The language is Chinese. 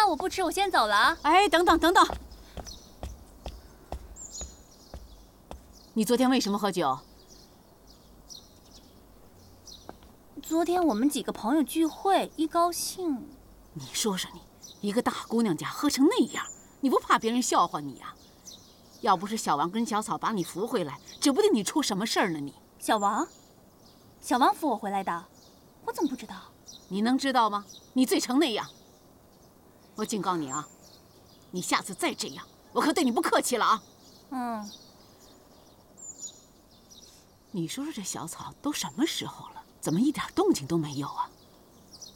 啦，我不吃，我先走了啊。 哎，等等等等，你昨天为什么喝酒？ 昨天我们几个朋友聚会，一高兴。 你说说你，一个大姑娘家喝成那样，你不怕别人笑话你呀？要不是小王跟小草把你扶回来，指不定你出什么事儿呢。你小王扶我回来的，我怎么不知道？ 你能知道吗？你醉成那样，我警告你啊，你下次再这样，我可对你不客气了啊。 嗯。 你说说这小草都什么时候了，怎么一点动静都没有啊？